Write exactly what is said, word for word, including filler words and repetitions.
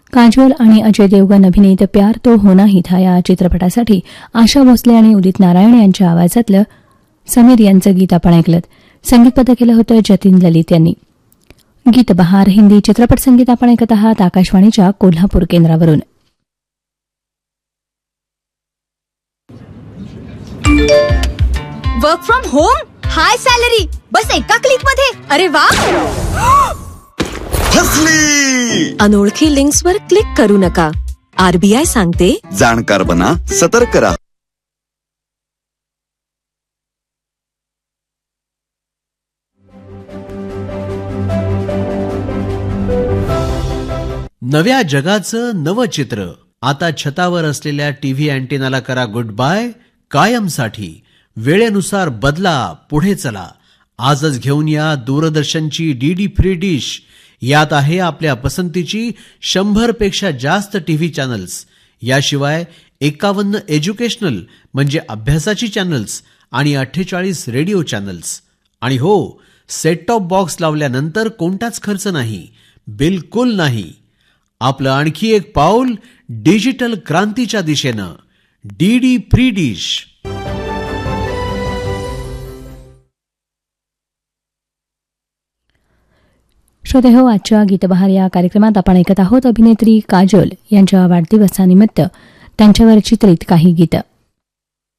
काजोल आणि अजय देवगन अभिनीत प्यार तो होना ही था या चित्रपटासाठी आशा भोसले आणि उदित नारायण यांच्या आवाजातलं समीर यांचं गीत आपण ऐकलं. संगीतबद्ध केलं होतं जतीन ललित यांनी. गीत बहार हिंदी चित्रपट संगीत आपण ऐकत आहात आकाशवाणीच्या कोल्हापूर केंद्रावरून. Work from home, high salary, बस एका क्लिक मध्ये. अरे वा, फसली. अनोळखी लिंक्स वर क्लिक करू नका. आरबीआय सांगते, जाणकार बना, सतर्क करा. नव्या जगाचं नवं चित्र. आता छतावर असलेल्या टीव्ही अँटेनाला करा गुड बाय कायमसाठी. वेळेनुसार बदला, पुढे चला. आजच घेऊन या दूरदर्शनची डीडी फ्री डिश. यात आहे आपल्या पसंतीची शंभर पेक्षा जास्त टीव्ही चॅनल्स. याशिवाय एकावन्न एज्युकेशनल म्हणजे अभ्यासाची चॅनल्स आणि अठ्ठेचाळीस रेडिओ चॅनल्स. आणि हो, सेट टॉप बॉक्स लावल्यानंतर कोणताच खर्च नाही, बिलकुल नाही. आपलं आणखी एक पाऊल डिजिटल क्रांतीच्या दिशेनं. DD free dish. श्रोते हो, आजच्या गीतबहार या कार्यक्रमात आपण ऐकत आहोत अभिनेत्री काजोल यांच्या वाढदिवसानिमित्त त्यांच्यावर चित्रित काही गीतं.